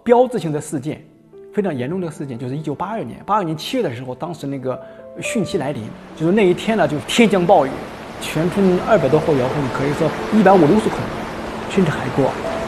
标志性的事件，非常严重的事件，就是1982年7月的时候，当时那个汛期来临，就是那一天呢，就是天降暴雨，全村200多户窑户，可以说150-160口，甚至还多。